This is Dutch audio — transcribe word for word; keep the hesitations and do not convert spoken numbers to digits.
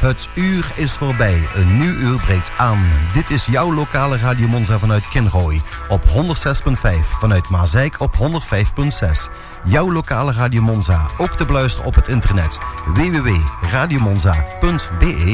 Het uur is voorbij. Een nieuw uur breekt aan. Dit is jouw lokale Radio Monza vanuit Kinrooi. Op honderd zes komma vijf. Vanuit Maasijk op honderd vijf komma zes. Jouw lokale Radio Monza. Ook te beluisteren op het internet. w w w punt radio monza punt b e.